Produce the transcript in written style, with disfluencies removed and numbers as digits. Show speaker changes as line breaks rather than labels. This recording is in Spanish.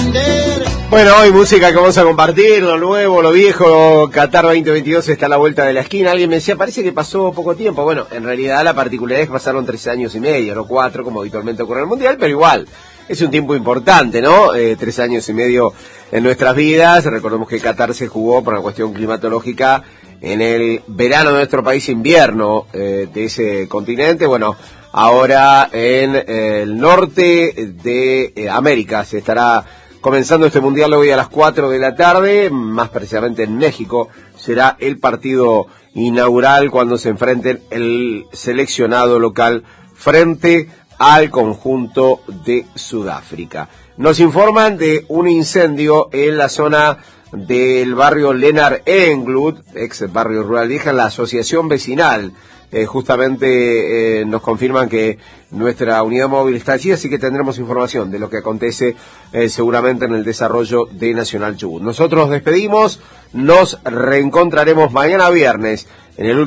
Bueno, hoy música que vamos a compartir, lo nuevo, lo viejo. Qatar 2022 está a la vuelta de la esquina. Alguien me decía, parece que pasó poco tiempo. Bueno, en realidad la particularidad es que pasaron 3 años y medio, no 4, como habitualmente ocurre en el Mundial, pero igual, es un tiempo importante, ¿no? 3 años y medio en nuestras vidas. Recordemos que Qatar se jugó por una cuestión climatológica en el verano de nuestro país, invierno de ese continente. Bueno, ahora en el norte de América se estará comenzando este Mundial hoy a las 4 de la tarde, más precisamente en México, será el partido inaugural cuando se enfrenten el seleccionado local frente al conjunto de Sudáfrica. Nos informan de un incendio en la zona del barrio Lennart Enklut, ex barrio rural vieja, la asociación vecinal. Justamente nos confirman que nuestra unidad móvil está allí, así que tendremos información de lo que acontece seguramente en el desarrollo de Nacional Chubut. Nosotros despedimos, nos reencontraremos mañana viernes en el